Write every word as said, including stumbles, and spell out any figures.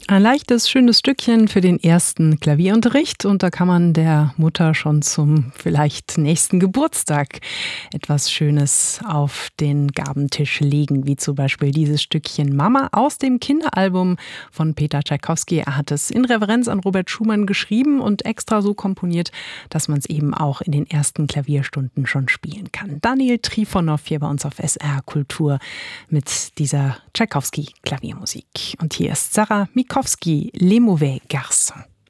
Ein leichtes, schönes Stückchen für den ersten Klavierunterricht und da kann man der Mutter schon zum vielleicht nächsten Geburtstag etwas Schönes auf den Gabentisch legen, wie zum Beispiel dieses Stückchen Mama aus dem Kinderalbum von Peter Tschaikowski. Er hat es in Reverenz an Robert Schumann geschrieben und extra so komponiert, dass man es eben auch in den ersten Klavierstunden schon spielen kann. Daniel Trifonow hier bei uns auf S R Kultur mit dieser Tschaikowski-Klaviermusik. Und hier ist Sarah Mikowski, Les Mauvais Garçons.